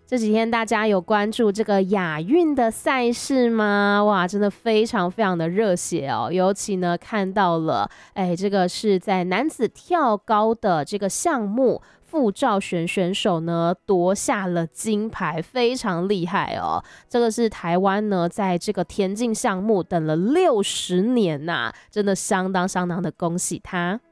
这几天大家有关注这个亚运的赛事吗？哇，真的非常非常的热血哦！尤其呢，看到了，这个是在男子跳高的这个项目，傅兆璇选手呢夺下了金牌，非常厉害哦！这个是台湾呢在这个田径项目等了60年呐、真的相当相当的恭喜他。